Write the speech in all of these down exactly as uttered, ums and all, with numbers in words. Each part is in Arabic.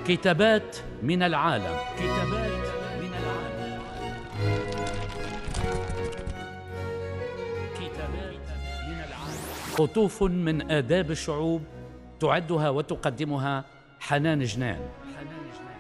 كتابات من العالم. كتابات من العالم. كتابات من العالم. قطوف من آداب الشعوب تعدها وتقدمها حنان جنان. حنان جنان.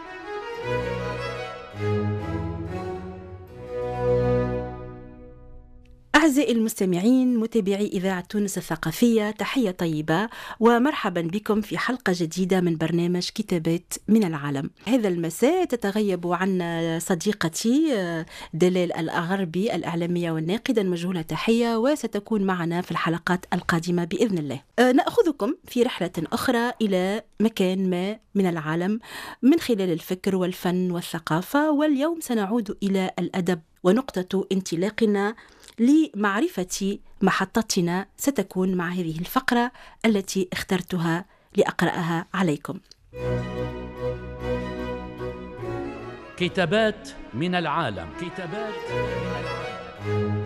أعزائي المستمعين متابعي إذاعة تونس الثقافية، تحية طيبة ومرحبا بكم في حلقة جديدة من برنامج كتابات من العالم. هذا المساء تتغيب عنا صديقتي دلال الأغربي الإعلامية والناقدة المجهولة، تحية، وستكون معنا في الحلقات القادمة بإذن الله. نأخذكم في رحلة أخرى إلى مكان ما من العالم من خلال الفكر والفن والثقافة، واليوم سنعود إلى الأدب، ونقطة انطلاقنا لمعرفة محطتنا ستكون مع هذه الفقرة التي اخترتها لأقرأها عليكم. كتابات من العالم. كتابات من العالم.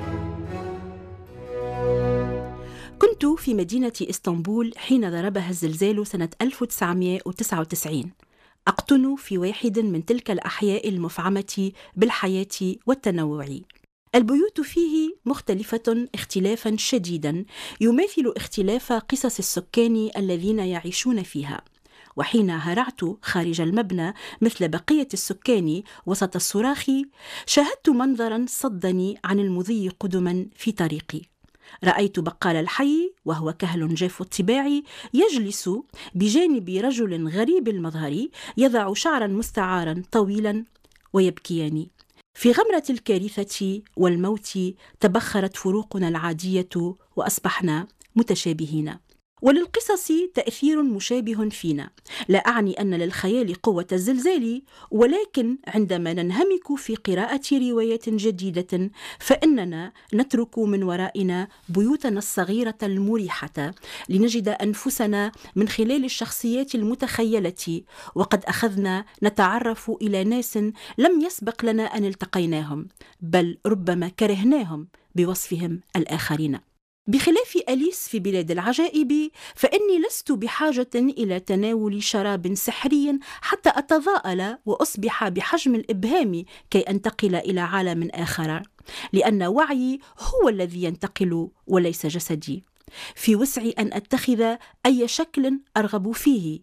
كنت في مدينة إسطنبول حين ضربها الزلزال سنة ألف وتسعمائة وتسعة وتسعين. أقطن في واحد من تلك الأحياء المفعمة بالحياة والتنوع. البيوت فيه مختلفة اختلافا شديدا يماثل اختلاف قصص السكان الذين يعيشون فيها. وحين هرعت خارج المبنى مثل بقية السكان وسط الصراخ، شاهدت منظرا صدني عن المضي قدما في طريقي. رأيت بقال الحي وهو كهل جاف الطباع يجلس بجانب رجل غريب المظهر يضع شعرا مستعارا طويلا ويبكيان. في غمرة الكارثة والموت تبخرت فروقنا العادية وأصبحنا متشابهين، وللقصص تأثير مشابه فينا. لا أعني أن للخيال قوة الزلزال، ولكن عندما ننهمك في قراءة رواية جديدة فإننا نترك من ورائنا بيوتنا الصغيرة المريحة لنجد أنفسنا من خلال الشخصيات المتخيلة، وقد أخذنا نتعرف إلى ناس لم يسبق لنا أن التقيناهم، بل ربما كرهناهم بوصفهم الآخرين. بخلاف أليس في بلاد العجائب، فإني لست بحاجة إلى تناول شراب سحري حتى أتضاءل وأصبح بحجم الإبهام كي أنتقل إلى عالم آخر، لأن وعيي هو الذي ينتقل وليس جسدي. في وسعي أن أتخذ أي شكل أرغب فيه.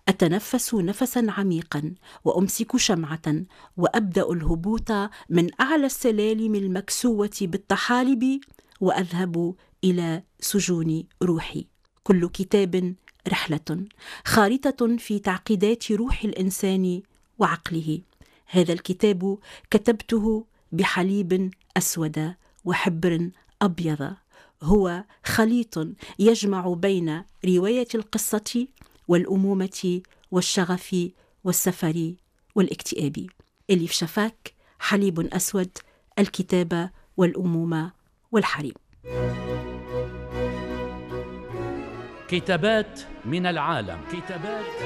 أتنفس نفسا عميقا وأمسك شمعة وأبدأ الهبوط من أعلى السلالم المكسوة بالطحالب، وأذهب إلى سجون روحي. كل كتاب رحلة، خارطة في تعقيدات روح الإنسان وعقله. هذا الكتاب كتبته بحليب أسود وحبر أبيض، هو خليط يجمع بين رواية القصة والأمومة والشغف والسفر والاكتئاب. إليف شفاك، حليب أسود، الكتابة والأمومة والحريم. كتابات من العالم. كتابات